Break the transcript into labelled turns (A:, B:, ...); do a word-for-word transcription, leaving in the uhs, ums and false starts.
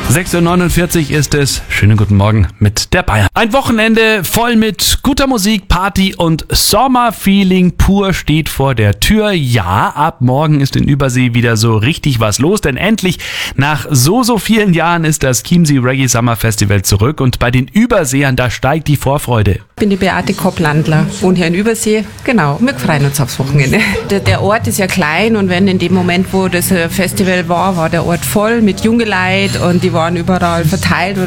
A: sechs Uhr neunundvierzig ist es. Schönen guten Morgen mit der Bayern. Ein Wochenende voll mit guter Musik, Party und Sommerfeeling pur steht vor der Tür. Ja, ab morgen ist in Übersee wieder so richtig was los, denn endlich nach so, so vielen Jahren ist das Chiemsee Reggae Summer Festival zurück und bei den Überseern, da steigt die Vorfreude.
B: Ich bin die Beate Kopplandler, wohne hier in Übersee. Genau, wir freuen uns aufs Wochenende. Der, der Ort ist ja klein und wenn in dem Moment, wo das Festival war, war der Ort voll mit jungen Leuten und die waren überall verteilt.